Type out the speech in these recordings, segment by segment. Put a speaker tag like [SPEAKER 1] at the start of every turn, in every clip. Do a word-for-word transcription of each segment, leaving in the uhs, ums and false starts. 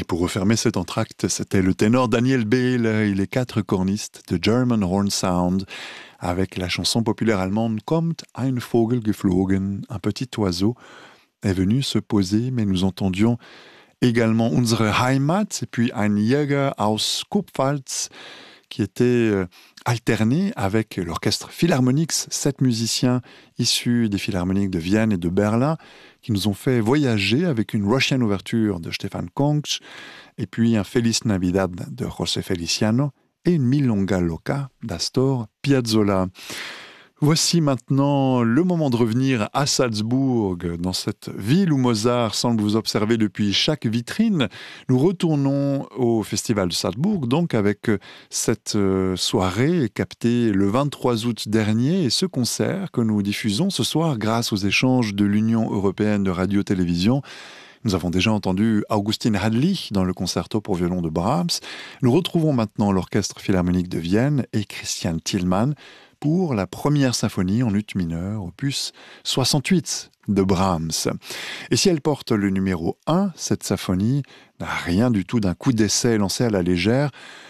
[SPEAKER 1] Et pour refermer cet entracte, c'était le ténor Daniel Behle et les quatre cornistes de German Horn Sound avec la chanson populaire allemande Kommt ein Vogel geflogen, un petit oiseau est venu se poser, mais nous entendions également Unsere Heimat et puis Ein Jäger aus Kurpfalz qui était euh, alterné avec l'orchestre Philharmonique, sept musiciens issus des Philharmoniques de Vienne et de Berlin qui nous ont fait voyager avec une Russian Ouverture de Stefan Konch et puis un Feliz Navidad de José Feliciano et une Milonga Loca d'Astor Piazzolla. Voici maintenant le moment de revenir à Salzbourg, dans cette ville où Mozart semble vous observer depuis chaque vitrine. Nous retournons au Festival de Salzbourg, donc avec cette soirée captée le vingt-trois août dernier et ce concert que nous diffusons ce soir grâce aux échanges de l'Union européenne de radio-télévision. Nous avons déjà entendu Augustin Hadlich dans le concerto pour violon de Brahms. Nous retrouvons maintenant l'Orchestre Philharmonique de Vienne et Christian Thielmann pour la première symphonie en ut mineur, opus soixante-huit de Brahms. Et si elle porte le numéro un, cette symphonie n'a rien du tout d'un coup d'essai lancé à la légère.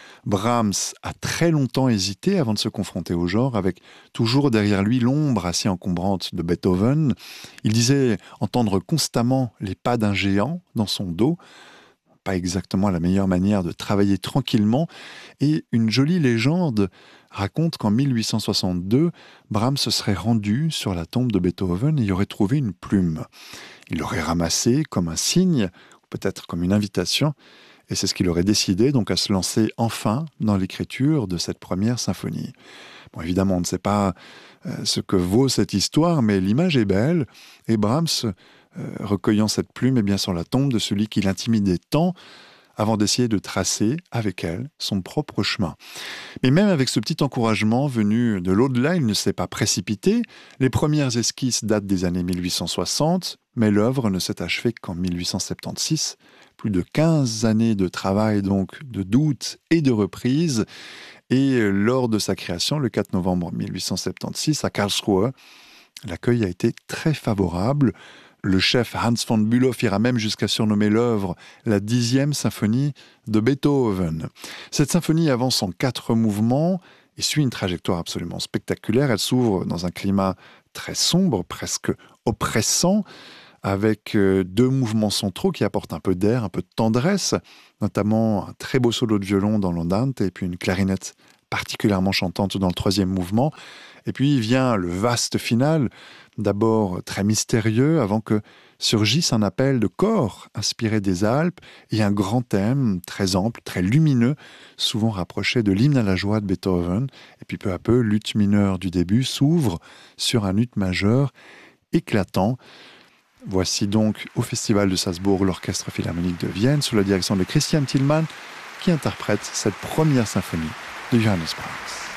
[SPEAKER 1] Brahms a très longtemps hésité avant de se confronter au genre, avec toujours derrière lui l'ombre assez encombrante de Beethoven. Il disait entendre constamment les pas d'un géant dans son dos, pas exactement la meilleure manière de travailler tranquillement, et une jolie légende raconte qu'en mille huit cent soixante-deux, Brahms se serait rendu sur la tombe de Beethoven et y aurait trouvé une plume. Il l'aurait ramassée comme un signe, ou peut-être comme une invitation, et c'est ce qu'il aurait décidé donc à se lancer enfin dans l'écriture de cette première symphonie. Bon, évidemment, on ne sait pas euh, ce que vaut cette histoire, mais l'image est belle, et Brahms, euh, recueillant cette plume, est bien sur la tombe de celui qui l'intimidait tant, avant d'essayer de tracer avec elle son propre chemin. Mais même avec ce petit encouragement venu de l'au-delà, il ne s'est pas précipité. Les premières esquisses datent des années mille huit cent soixante, mais l'œuvre ne s'est achevée qu'en mille huit cent soixante-seize. Plus de quinze années de travail, donc de doute et de reprise. Et lors de sa création, le quatre novembre mille huit cent soixante-seize, à Karlsruhe, l'accueil a été très favorable. Le chef Hans von Bülow ira même jusqu'à surnommer l'œuvre la dixième symphonie de Beethoven. Cette symphonie avance en quatre mouvements et suit une trajectoire absolument spectaculaire. Elle s'ouvre dans un climat très sombre, presque oppressant, avec deux mouvements centraux qui apportent un peu d'air, un peu de tendresse, notamment un très beau solo de violon dans l'Andante et puis une clarinette particulièrement chantante dans le troisième mouvement. Et puis vient le vaste final, d'abord très mystérieux, avant que surgisse un appel de corps inspiré des Alpes et un grand thème très ample, très lumineux, souvent rapproché de l'hymne à la joie de Beethoven. Et puis peu à peu, l'ut mineur du début s'ouvre sur un ut majeur éclatant. Voici donc au Festival de Salzbourg l'Orchestre Philharmonique de Vienne sous la direction de Christian Thielmann qui interprète cette première symphonie de Johannes Brahms.